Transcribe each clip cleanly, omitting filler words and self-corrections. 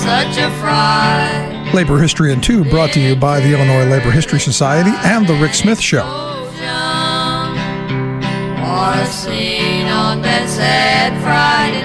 such a fright. Labor History in 2 brought to you by the Illinois Labor History Society and The Rick Smith Show. Or seen on that sad Friday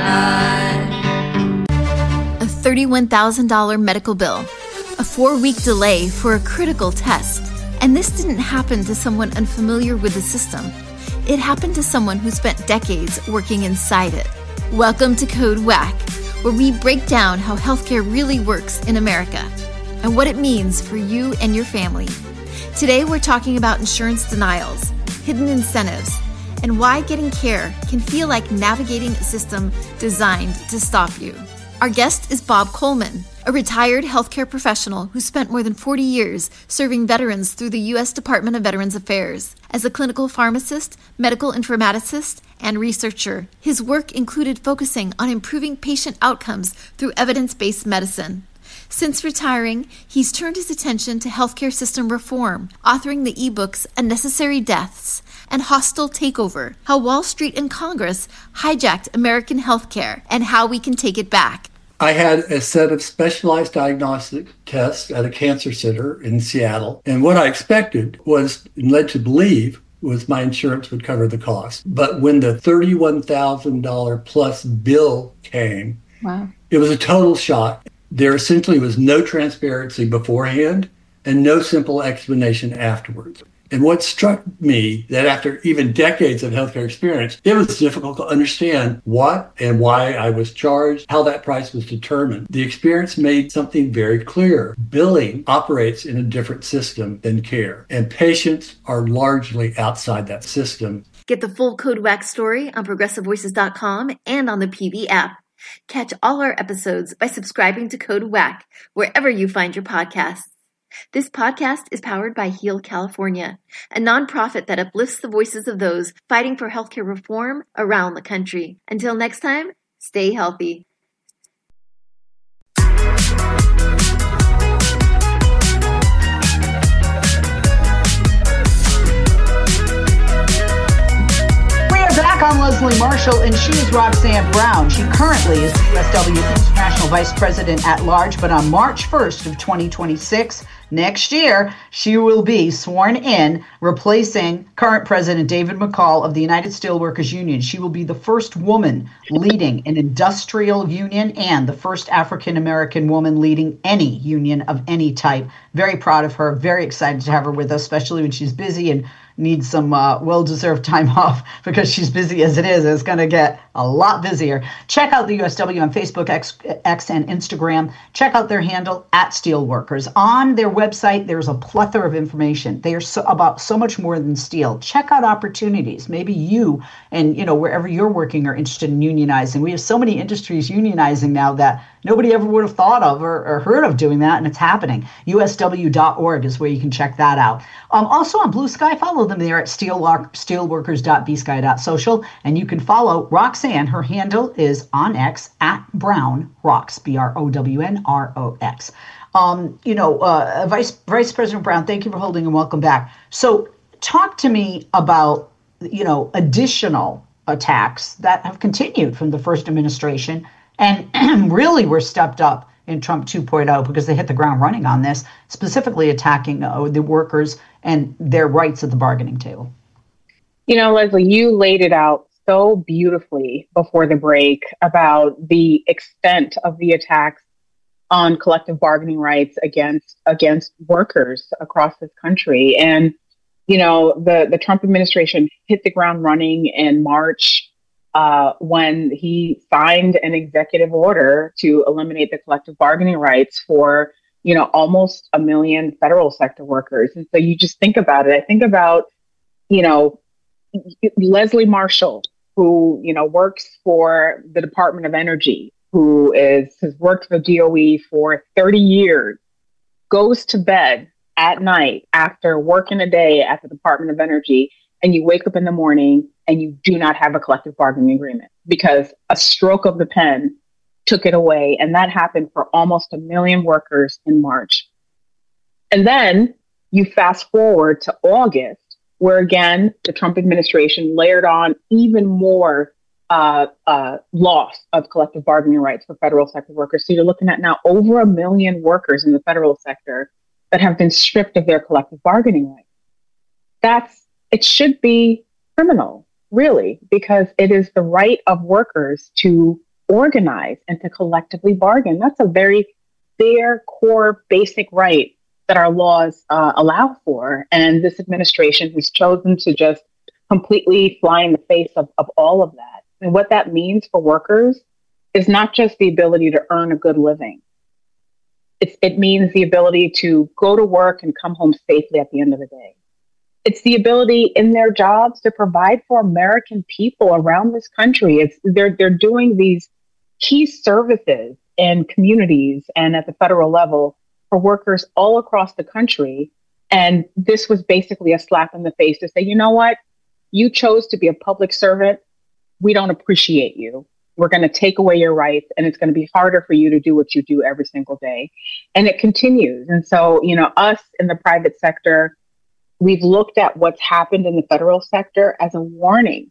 night. A $31,000 medical bill, a 4-week delay for a critical test. And this didn't happen to someone unfamiliar with the system. It happened to someone who spent decades working inside it. Welcome to Code WACK, where we break down how healthcare really works in America and what it means for you and your family. Today, we're talking about insurance denials, hidden incentives, and why getting care can feel like navigating a system designed to stop you. Our guest is Bob Coleman, a retired healthcare professional who spent more than 40 years serving veterans through the U.S. Department of Veterans Affairs. As a clinical pharmacist, medical informaticist, and researcher, his work included focusing on improving patient outcomes through evidence-based medicine. Since retiring, he's turned his attention to healthcare system reform, authoring the ebooks Unnecessary Deaths and Hostile Takeover, How Wall Street and Congress Hijacked American Healthcare and How We Can Take It Back. I had a set of specialized diagnostic tests at a cancer center in Seattle. And what I expected was, and led to believe, was my insurance would cover the cost. But when the $31,000 plus bill came, Wow. It was a total shock. There essentially was no transparency beforehand and no simple explanation afterwards. And what struck me that after even decades of healthcare experience, it was difficult to understand what and why I was charged, how that price was determined. The experience made something very clear. Billing operates in a different system than care, and patients are largely outside that system. Get the full Code WACK story on ProgressiveVoices.com and on the PV app. Catch all our episodes by subscribing to Code WACK wherever you find your podcasts. This podcast is powered by Heal California, a nonprofit that uplifts the voices of those fighting for healthcare reform around the country. Until next time, stay healthy. I'm Leslie Marshall, and she is Roxanne Brown. She currently is the USW International Vice President at Large, but on March 1st of 2026, next year, she will be sworn in, replacing current President David McCall of the United Steelworkers Union. She will be the first woman leading an industrial union and the first African-American woman leading any union of any type. Very proud of her, very excited to have her with us, especially when she's busy and needs some well-deserved time off because she's busy as it is. It's going to get a lot busier. Check out the USW on Facebook, X, and Instagram. Check out their handle @Steelworkers. On their website, there's a plethora of information. They are about so much more than steel. Check out opportunities. Maybe you and wherever you're working are interested in unionizing. We have so many industries unionizing now that nobody ever would have thought of or heard of doing that, and it's happening. USW.org is where you can check that out. Also on Blue Sky, follow them there at steelworkers.bsky.social, and you can follow Roxanne. Her handle is on X @BrownRox, BrownRox. Vice President Brown, thank you for holding and welcome back. So talk to me about, additional attacks that have continued from the first administration and really were stepped up in Trump 2.0 because they hit the ground running on this, specifically attacking the workers and their rights at the bargaining table. Leslie, you laid it out so beautifully before the break about the extent of the attacks on collective bargaining rights against workers across this country. And, the Trump administration hit the ground running in March when he signed an executive order to eliminate the collective bargaining rights for, almost 1 million federal sector workers. And so you just think about it. I think about, Leslie Marshall, who, works for the Department of Energy, who has worked for DOE for 30 years, goes to bed at night after working a day at the Department of Energy, and you wake up in the morning and you do not have a collective bargaining agreement because a stroke of the pen took it away. And that happened for almost 1 million workers in March. And then you fast forward to August, where again, the Trump administration layered on even more loss of collective bargaining rights for federal sector workers. So you're looking at now over 1 million workers in the federal sector that have been stripped of their collective bargaining rights. It should be criminal, really, because it is the right of workers to organize and to collectively bargain. That's a very bare, core, basic right that our laws allow for. And this administration has chosen to just completely fly in the face of all of that. And what that means for workers is not just the ability to earn a good living. It means the ability to go to work and come home safely at the end of the day. It's the ability in their jobs to provide for American people around this country. They're doing these key services in communities and at the federal level for workers all across the country. And this was basically a slap in the face to say, you know what? You chose to be a public servant. We don't appreciate you. We're going to take away your rights, and it's going to be harder for you to do what you do every single day. And it continues. And so, us in the private sector, we've looked at what's happened in the federal sector as a warning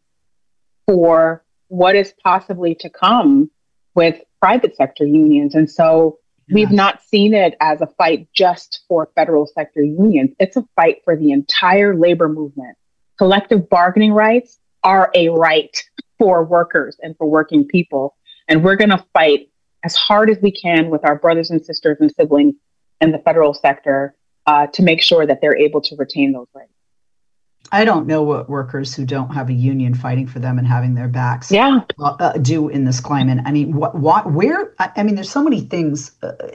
for what is possibly to come with private sector unions. And so we've not seen it as a fight just for federal sector unions. It's a fight for the entire labor movement. Collective bargaining rights are a right for workers and for working people. And we're going to fight as hard as we can with our brothers and sisters and siblings in the federal sector to make sure that they're able to retain those rights. I don't know what workers who don't have a union fighting for them and having their backs do in this climate. I mean, there's so many things,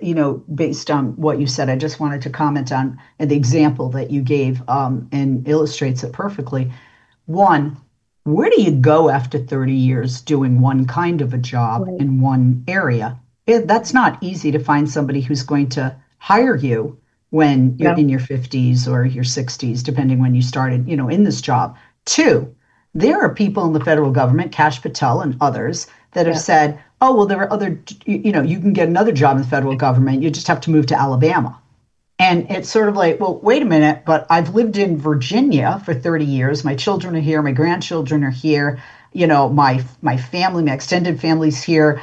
based on what you said. I just wanted to comment on the example that you gave and illustrates it perfectly. One, where do you go after 30 years doing one kind of a job in one area? That's not easy to find somebody who's going to hire you when you're in your 50s or your 60s, depending when you started, in this job. Two, there are people in the federal government, Kash Patel and others, that have said, oh, well, there are other, you can get another job in the federal government. You just have to move to Alabama. And it's sort of like, well, wait a minute, but I've lived in Virginia for 30 years. My children are here. My grandchildren are here. My family, my extended family's here.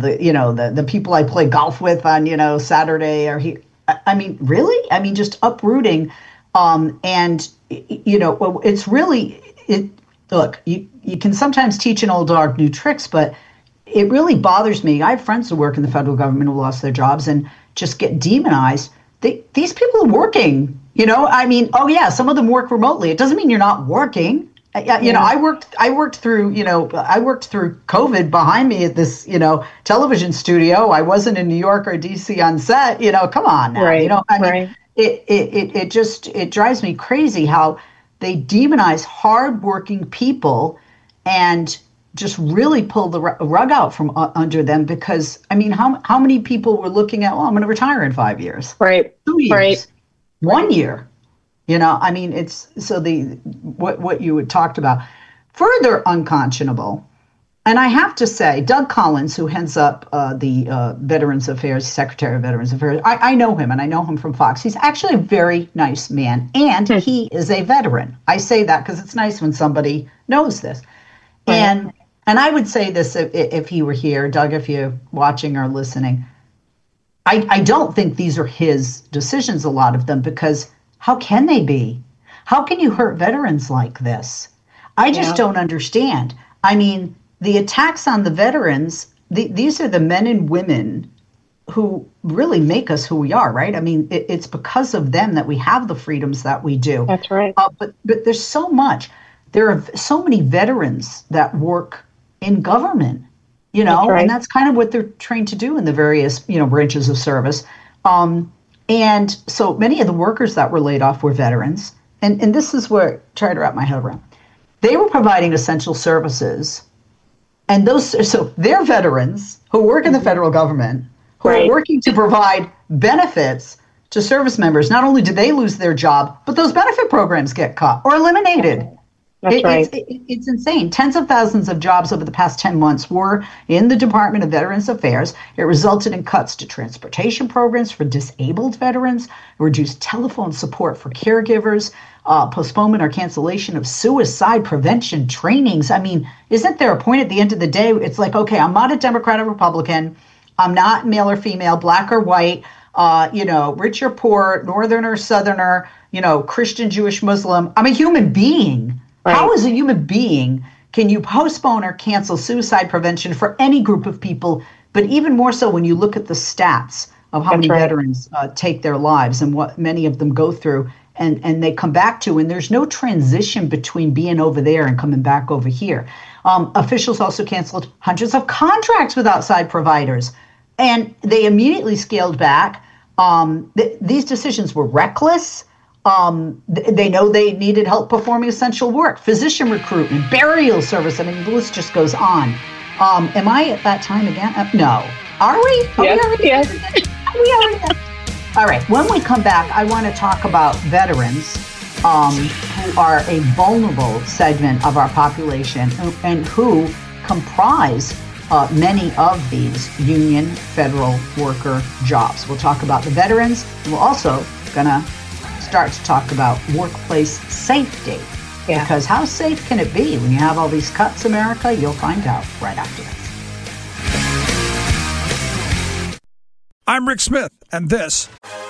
The people I play golf with on, Saturday are here. I mean, really? I mean, just uprooting. It's really, look, you can sometimes teach an old dog new tricks, but it really bothers me. I have friends who work in the federal government who lost their jobs and just get demonized. These people are working, some of them work remotely. It doesn't mean you're not working. I worked through COVID behind me at this, television studio. I wasn't in New York or DC on set, come on now. Right. It drives me crazy how they demonize hardworking people and just really pull the rug out from under them because, how many people were looking at, I'm going to retire in 5 years. Right. 2 years. Right. 1 year. It's so what you had talked about. Further unconscionable. And I have to say, Doug Collins, who heads up the Veterans Affairs, Secretary of Veterans Affairs, I know him, and I know him from Fox. He's actually a very nice man, and he is a veteran. I say that because it's nice when somebody knows this. Right. And I would say this if he were here, Doug, if you're watching or listening, I don't think these are his decisions, a lot of them, because how can they be? How can you hurt veterans like this? I just don't understand. The attacks on the veterans, these are the men and women who really make us who we are, right? It's because of them that we have the freedoms that we do. That's right. But there's so much. There are so many veterans that work in government, right. And that's kind of what they're trained to do in the various, branches of service. And so many of the workers that were laid off were veterans. And this is where I try to wrap my head around. They were providing essential services. And they're veterans who work in the federal government, who are working to provide benefits to service members. Not only do they lose their job, but those benefit programs get cut or eliminated. It's insane. Tens of thousands of jobs over the past 10 months were in the Department of Veterans Affairs. It resulted in cuts to transportation programs for disabled veterans, reduced telephone support for caregivers, postponement or cancellation of suicide prevention trainings. I mean, isn't there a point at the end of the day? It's like, okay, I'm not a Democrat or Republican. I'm not male or female, black or white, rich or poor, northern or southerner, Christian, Jewish, Muslim. I'm a human being. Right. How, as a human being, can you postpone or cancel suicide prevention for any group of people, but even more so when you look at the stats of how many veterans take their lives and what many of them go through and they come back to, and there's no transition between being over there and coming back over here. Officials also canceled hundreds of contracts with outside providers, and they immediately scaled back. These decisions were reckless. They know they needed help performing essential work, physician recruitment, burial service. I mean, the list just goes on. Am I at that time again? No. Are we? Yes. We already? All right. When we come back, I want to talk about veterans who are a vulnerable segment of our population and who comprise many of these union federal worker jobs. We'll talk about the veterans. We're also going to start to talk about workplace safety. Yeah. Because how safe can it be when you have all these cuts, America? You'll find out right after this. I'm Rick Smith, and this.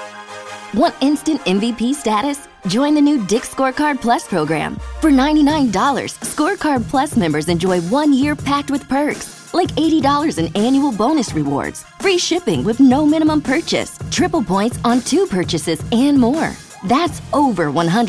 Want instant MVP status? Join the new Dick's Scorecard Plus program. For $99, Scorecard Plus members enjoy 1 year packed with perks, like $80 in annual bonus rewards, free shipping with no minimum purchase, triple points on 2 purchases, and more. That's over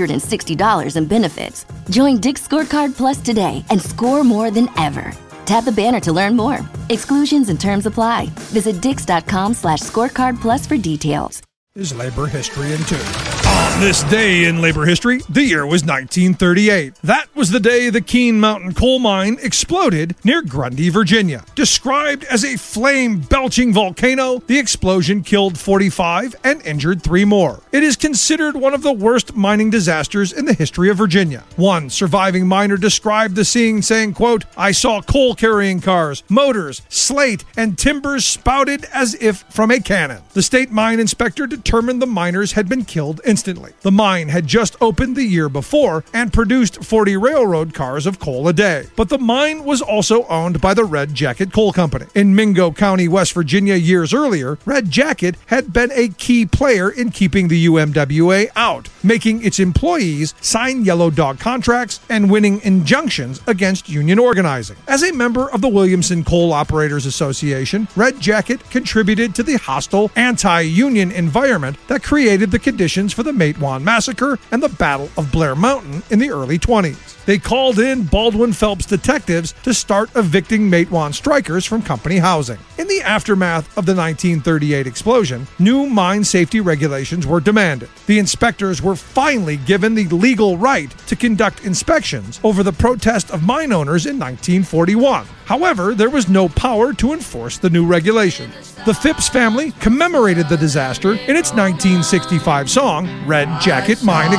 $160 in benefits. Join Dick's Scorecard Plus today and score more than ever. Tap the banner to learn more. Exclusions and terms apply. Visit dix.com/scorecard plus for details. Is labor history in 2. On this day in labor history, the year was 1938. That was the day the Keene Mountain coal mine exploded near Grundy, Virginia. Described as a flame-belching volcano, the explosion killed 45 and injured 3 more. It is considered one of the worst mining disasters in the history of Virginia. One surviving miner described the scene saying, quote, "I saw coal-carrying cars, motors, slate, and timbers spouted as if from a cannon." The state mine inspector determined the miners had been killed instantly. The mine had just opened the year before and produced 40 railroad cars of coal a day. But the mine was also owned by the Red Jacket Coal Company. In Mingo County, West Virginia, years earlier, Red Jacket had been a key player in keeping the UMWA out, making its employees sign yellow dog contracts and winning injunctions against union organizing. As a member of the Williamson Coal Operators Association, Red Jacket contributed to the hostile anti-union environment that created the conditions for the Matewan Massacre and the Battle of Blair Mountain in the early 20s. They called in Baldwin Phelps detectives to start evicting Matewan strikers from company housing. In the aftermath of the 1938 explosion, new mine safety regulations were demanded. The inspectors were finally given the legal right to conduct inspections over the protest of mine owners in 1941. However, there was no power to enforce the new regulation. The Phipps family commemorated the disaster in its 1965 song, Red Jacket Mine